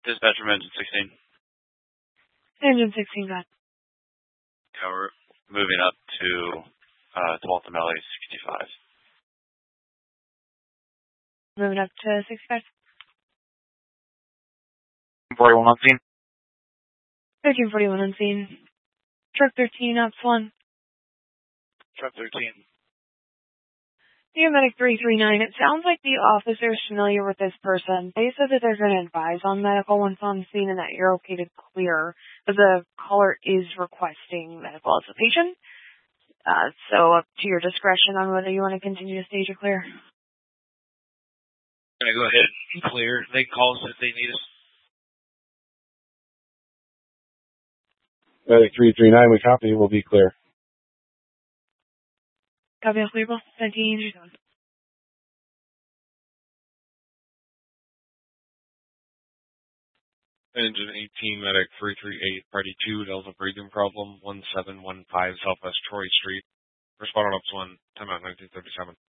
Dispatch from Engine 16. Engine 16, go ahead. Yeah, we're moving up to Tualatin-Valley 65. Moving up to 65. 41 on scene. 1341 on scene. Truck 13, Ops 1. Truck 13. Medic 339, it sounds like the officer is familiar with this person. They said that they're going to advise on medical once on scene and that you're okay to clear, but the caller is requesting medical as a patient. So up to your discretion on whether you want to continue to stage or clear. I'm going to go ahead and clear. They call us if they need us. Medic 339, we copy. We'll be clear. Copy on clearable. 17, you're done. Engine 18, Medic 338, Party 2, Delta breathing problem, 1715 Southwest Troy Street. Respondent Ops 1, time out 1937.